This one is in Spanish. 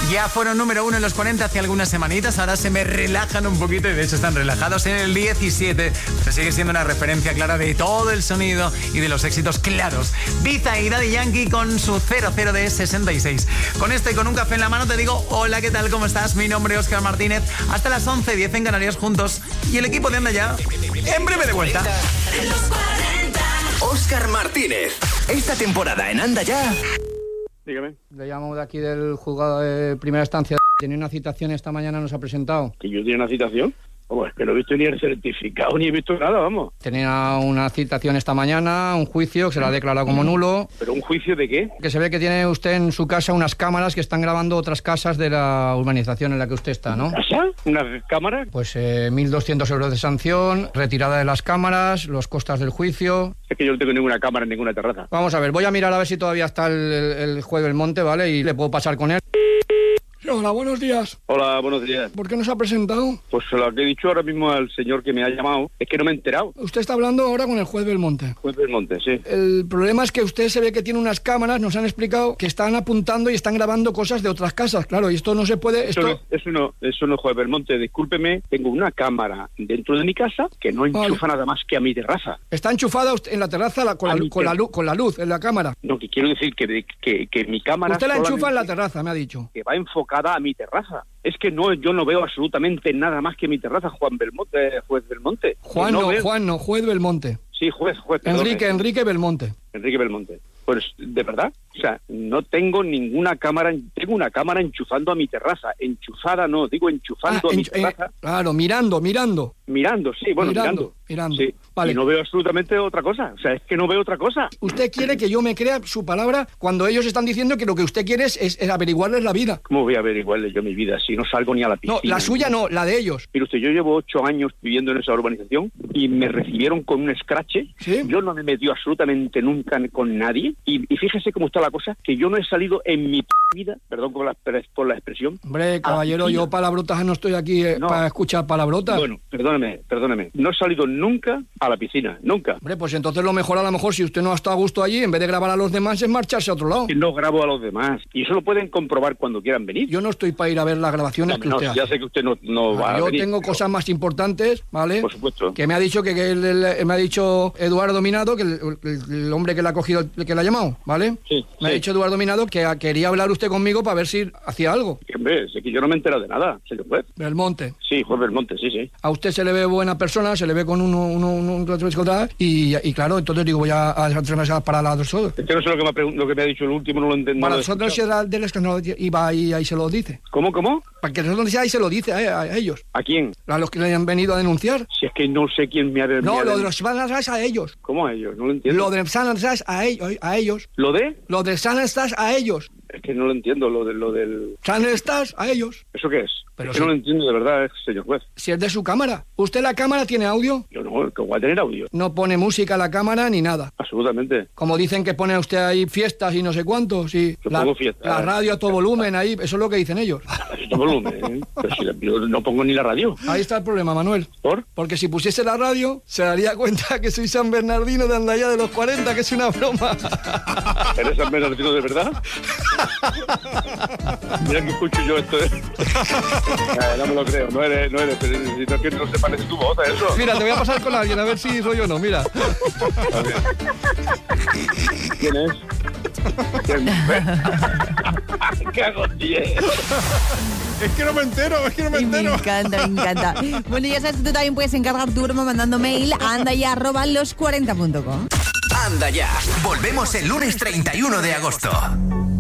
Ya fueron número 1 en los 40 hace algunas semanitas, ahora se me relajan un poquito y de hecho están relajados en el 17. Se sigue siendo una referencia clara de todo el sonido y de los éxitos claros. Biza y Daddy Yankee con su 00 de 66. Con esto y con un café en la mano te digo, hola, ¿qué tal? ¿Cómo estás? Mi nombre es Óscar Martínez. Hasta las 11:10 en Canarias juntos y el equipo de Anda Ya en breve de vuelta. Óscar Martínez, esta temporada en Anda Ya. Dígame. Le llamo de aquí del juzgado de primera instancia. Tiene una citación esta mañana, nos ha presentado. ¿Que yo tenía una citación? Pues que no he visto ni el certificado, ni he visto nada, vamos. Tenía una citación esta mañana, un juicio que se la ha declarado como nulo. ¿Pero un juicio de qué? Que se ve que tiene usted en su casa unas cámaras que están grabando otras casas de la urbanización en la que usted está, ¿no? ¿Casa? ¿Una cámara? Pues 1.200 euros de sanción, retirada de las cámaras, los costes del juicio. Es que yo no tengo ninguna cámara en ninguna terraza. Vamos a ver, voy a mirar a ver si todavía está el juez Belmonte, ¿vale? Y le puedo pasar con él. Hola, buenos días. Hola, buenos días. ¿Por qué nos ha presentado? Pues lo que he dicho ahora mismo al señor que me ha llamado es que no me he enterado. Usted está hablando ahora con el juez Belmonte. Juez del Monte, sí. El problema es que usted se ve que tiene unas cámaras, nos han explicado, que están apuntando y están grabando cosas de otras casas. Claro, y esto no se puede... Eso no es Juez del Monte. Discúlpeme, tengo una cámara dentro de mi casa que no enchufa nada más que a mi terraza. ¿Está enchufada usted en la terraza con la luz, en la cámara? No, que quiero decir que mi cámara... Usted la enchufa en la terraza, me ha dicho. Que va enfocada a mi terraza. Es que yo no veo absolutamente nada más que mi terraza, Juez Belmonte. Juez Belmonte. Sí, juez. Enrique Belmonte. Enrique Belmonte. Pues, ¿de verdad? O sea, no tengo ninguna cámara, tengo una cámara enchufando a mi terraza. Enchufada no, digo enchufando a mi terraza. Claro, mirando. Mirando, sí, bueno, mirando. Sí. Vale. Y no veo absolutamente otra cosa. O sea, es que no veo otra cosa. Usted quiere que yo me crea su palabra cuando ellos están diciendo que lo que usted quiere es averiguarles la vida. ¿Cómo voy a averiguarles yo mi vida si no salgo ni a la piscina? No, la suya no, la de ellos. Mire usted, yo llevo 8 años viviendo en esa urbanización y me recibieron con un escrache. ¿Sí? Yo no me metí absolutamente nunca con nadie. Y fíjese cómo está la cosa, que yo no he salido en mi vida, perdón por la expresión. Hombre, caballero, yo palabrotas no estoy aquí para escuchar palabrotas. Bueno, perdóneme. No he salido nunca a la piscina, nunca. Hombre, pues entonces lo mejor, a lo mejor, si usted no está a gusto allí, en vez de grabar a los demás, es marcharse a otro lado. Y no grabo a los demás. Y eso lo pueden comprobar cuando quieran venir. Yo no estoy para ir a ver las grabaciones que usted hace. Ya sé que usted no va a venir. Yo tengo cosas más importantes, ¿vale? Por supuesto. Que me ha dicho que me ha dicho Eduardo Minado, que el hombre que le ha cogido, que le ha llamado, ¿vale? Sí. Me ha dicho Eduardo Minado que quería hablar usted conmigo para ver si hacía algo. Hombre, es que yo no me he enterado de nada, señor juez. Belmonte. Sí, juez Belmonte, sí. A usted se le ve buena persona, se le ve con un y claro, entonces digo, voy a hacer para las dos. Es que no sé lo que me ha dicho el último, no lo entiendo. Para nosotros era del escándalo y va ahí se lo dice. ¿Cómo? Para que nosotros ahí se lo dice a ellos. ¿A quién? A los que le han venido a denunciar. Si es que no sé quién me ha denunciado. No, lo de los Sanastras a ellos. ¿Cómo a ellos? No lo entiendo. Lo de Sanastras a ellos. ¿Lo de? Lo de Sanastras a ellos. Es que no lo entiendo, lo del... Sanastras a ellos. ¿Eso qué es? Pero es que no lo entiendo de verdad, señor juez. Si es de su cámara. ¿Usted la cámara tiene audio? Yo no, que voy a tener audio. No pone música a la cámara ni nada. Absolutamente. Como dicen que pone usted ahí fiestas y no sé cuántos. Sí. Pongo fiestas. La radio a todo volumen ahí, eso es lo que dicen ellos. A todo volumen, ¿eh? Pero si yo no pongo ni la radio. Ahí está el problema, Manuel. ¿Por? Porque si pusiese la radio, se daría cuenta que soy San Bernardino de Anda Ya de los 40, que es una broma. ¿Eres San Bernardino de verdad? Mira que escucho yo esto. No me lo creo, no eres, sino que no se parece tu voz a eso. Mira, te voy a pasar con alguien a ver si soy yo o no, mira. ¿Quién es? ¿Qué hago, 10? Es que no me entero. Me encanta. Bueno, ya sabes que tú también puedes encargar tu broma mandando mail a andaya@los40.com. Anda Ya. Volvemos el lunes 31 de agosto.